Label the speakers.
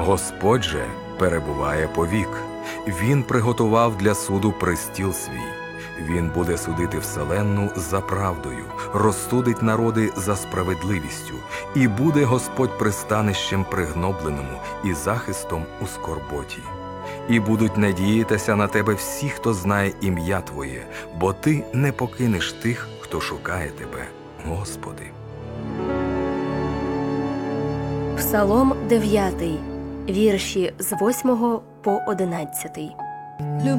Speaker 1: Господь же перебуває повік. Він приготував для суду престіл свій. Він буде судити вселенну за правдою, розсудить народи за справедливістю, і буде Господь пристанищем пригнобленому і захистом у скорботі. І будуть надіятися на тебе всі, хто знає ім'я Твоє, бо Ти не покинеш тих, хто шукає Тебе, Господи.
Speaker 2: Псалом 9, вірші з 8 по 11.